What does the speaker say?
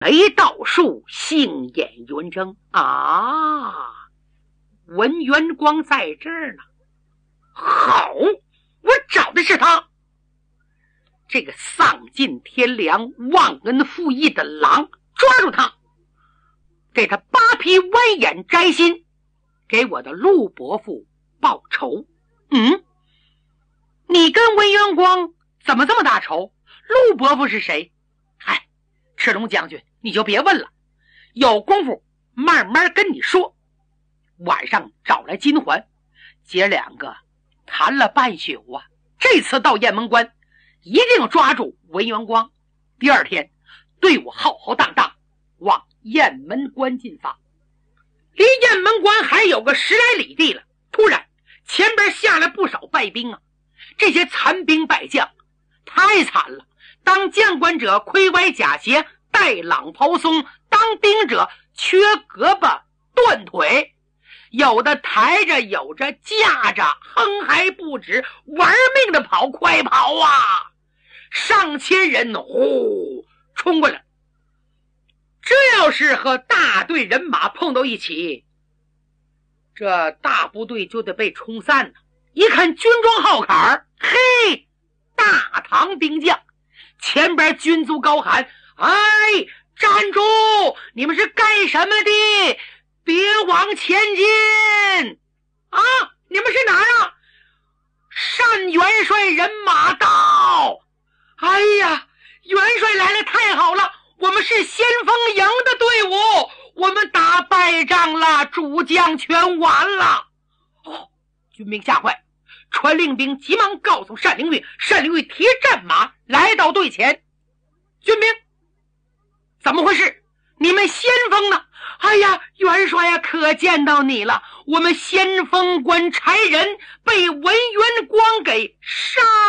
雷道树杏眼圆睁啊，文元光在这儿呢。好，我找的是他。这个丧尽天良、忘恩负义的狼，抓住他，给他8匹歪眼摘心，给我的陆伯父报仇。你跟文元光怎么这么大仇？陆伯父是谁？嗨，赤龙将军你就别问了，有功夫慢慢跟你说。晚上找来金环，姐两个谈了半宿啊，这次到雁门关一定抓住文元光，第二天队伍浩浩荡荡往雁门关进发。离雁门关还有个10来里地了，突然前边下来不少败兵啊，这些残兵败将太惨了，当将官者盔歪甲斜，带朗袍松，当兵者缺胳膊断腿，有的抬着，有着架着，哼还不止，玩命的跑，快跑啊！上千人呼冲过来，这要是和大队人马碰到一起，这大部队就得被冲散了。一看军装号坎儿，嘿，大唐兵将，前边军卒高喊：哎，站住！你们是干什么的？别往前进啊！你们是哪儿啊？单元帅人马到！哎呀，元帅来了，太好了！我们是先锋营的队伍，我们打败仗了，主将全完了。军兵吓坏，传令兵急忙告诉单灵玉，单灵玉提战马来到队前。军兵，怎么回事？你们先锋呢？哎呀，元帅呀，可见到你了，我们先锋官差人被文元光给杀